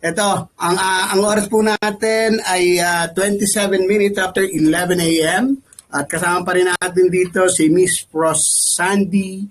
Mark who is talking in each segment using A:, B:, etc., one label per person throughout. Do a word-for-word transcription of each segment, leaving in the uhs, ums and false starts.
A: Ito, ang uh, ang oras po natin ay uh, twenty-seven minutes after eleven a m At kasama pa rin natin dito si Miss Rosandy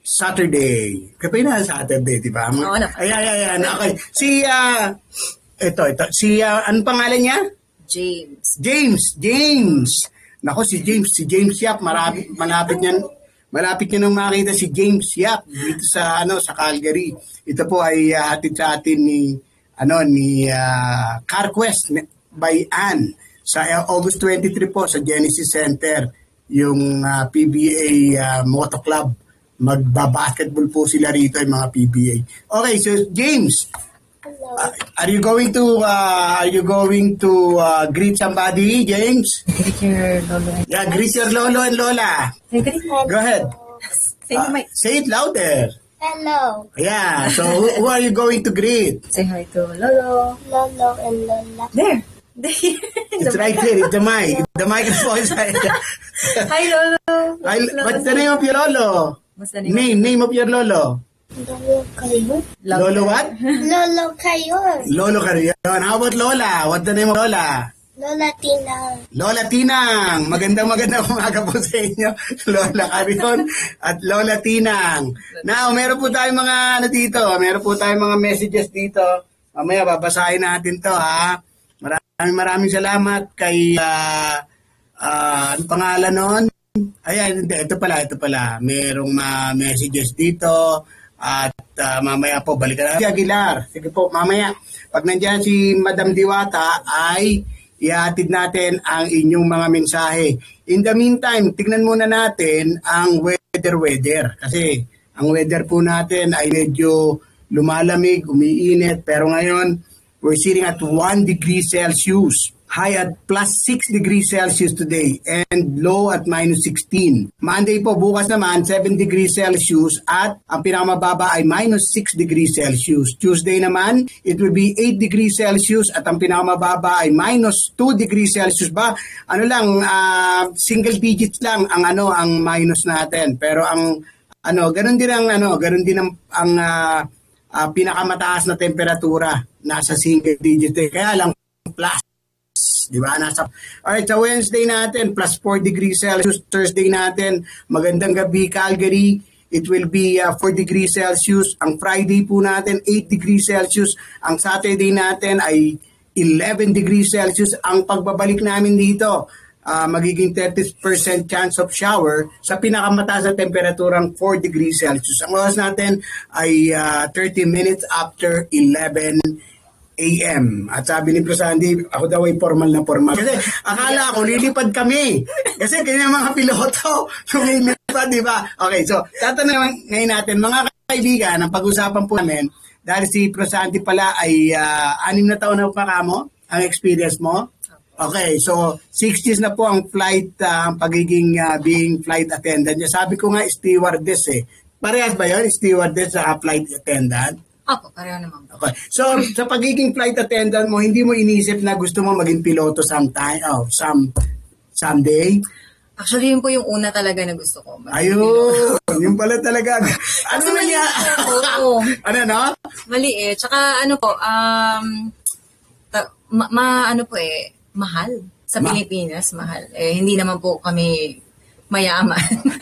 A: Saturday. Kapag na Saturday, di ba?
B: Oo na.
A: Ayan, ayan, ayan. Okay. Si, uh, ito, ito. Si, uh, anong pangalan niya?
B: James.
A: James. James. Nako, si James. Si James Yap. Marapit, malapit niyan. Malapit niyo nang makita si James Yap dito sa, ano, sa Calgary. Ito po ay uh, hatid sa atin ni ano ni uh, CarQuest by Ann sa August twenty-three po sa Genesis Center yung uh, P B A uh, Moto Club. Magba-basketball po sila rito yung mga P B A. Okay, so James, uh, are you going to uh, are you going to uh, greet somebody, James?
B: Greet your lolo.
A: Yeah, greet your lolo and lola. Go ahead.
B: Say,
A: Uh, say it louder.
C: Hello,
A: Yeah, so who, who are you going to greet?
B: Say hi to Lolo.
C: Lolo and Lola.
B: There. There.
A: It's right here, it's the mic. The microphone is right there.
B: Hi, Lolo.
A: I, what's the name of your lolo?
B: What's the name?
A: Name, name of your lolo?
C: Lolo Kayon.
B: Love
A: Lolo
B: you.
A: what?
C: Lolo Kayon.
A: Lolo Carion. How about Lola? What's the name of Lola?
C: Lola Tina.
A: Lola Tinang. Magandang magandang umaga po sa inyo. Lola Carion at Lola Tinang. Now, meron po tayong mga ano dito. Meron po tayong mga messages dito. Mamaya babasahin natin to ha. Maraming maraming salamat kay uh, uh, ano pangalan nun? Ayan, hindi, ito pala, ito pala. Merong mga messages dito at uh, mamaya po balikan natin si Aguilar. Sige po, mamaya. Pag nandiyan si Madam Diwata ay ihatid natin ang inyong mga mensahe. In the meantime, tignan muna natin ang weather-weather. Kasi ang weather po natin ay medyo lumalamig, umiinit. Pero ngayon, we're sitting at one degree Celsius. High at plus six degrees Celsius today and low at minus sixteen. Monday po, bukas naman, seven degrees Celsius at ang pinakamababa ay minus six degrees Celsius. Tuesday naman, it will be eight degrees Celsius at ang pinakamababa ay minus two degrees Celsius ba? Ano lang, uh, single digits lang ang ano ang minus natin. Pero ang ano, ganun din ang ano, ganun din ang, ang uh, uh, pinakamataas na temperatura nasa single digit. Eh. Kaya lang plus di ba? Nasa alright, sa Wednesday natin plus four degrees Celsius. Thursday natin magandang gabi Calgary, it will be uh, four degrees Celsius. Ang Friday po natin eight degrees Celsius. Ang Saturday natin ay eleven degrees Celsius. Ang pagbabalik namin dito uh, magiging thirty percent chance of shower sa pinakamataas na temperaturang four degrees Celsius. Ang oras natin ay uh, thirty minutes after eleven a m At sabi ni Sandy, ako daw ay formal na formal. Kasi akala ko lilipad kami. Kasi kanya mga piloto lumilipad, di ba? Okay, so tatanungin ngayon natin, mga kaibigan, ang pag-usapan po namin, dahil si Sandy pala ay uh, anim na taon na pa kamo, ang experience mo. Okay, so sixties na po ang flight, uh, ang pagiging uh, being flight attendant niya. Sabi ko nga, stewardess eh. Parehas ba yun? Stewardess sa flight attendant?
B: Opo, pareho naman.
A: Okay. So, sa pagiging flight attendant mo, hindi mo inisip na gusto mo maging piloto sometime, oh, some, someday?
B: Actually, yun po yung una talaga na gusto ko.
A: Ayun, yun pala talaga. Ano
B: Kasi
A: naman
B: mali
A: yan?
B: Oo.
A: Ano, no?
B: Mali eh. Tsaka ano po, um, ta- ma, ma- ano po eh, mahal. Sa
A: Ma-
B: Pilipinas, mahal. Eh, hindi naman po kami mayaman.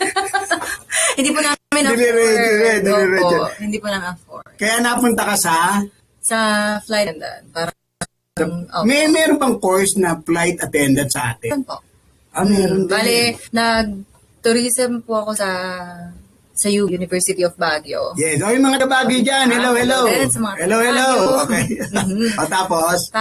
B: Hindi po namin
A: Dili, dili,
B: afford.
A: dili, dili,
B: Opo,
A: dili.
B: hindi po namin afford.
A: Kaya napunta ka sa,
B: Sa flight attendant, parang, opo.
A: may meron pang course na flight attendant sa atin.
B: Meron po.
A: Ah, meron din.
B: Bale, nag-tourism po ako sa sa U, University of Baguio.
A: Yes, o yung mga kabagi dyan. Hello, hello.
B: Yes, mga
A: Hello, hello.
B: Baguio.
A: Okay. O tapos?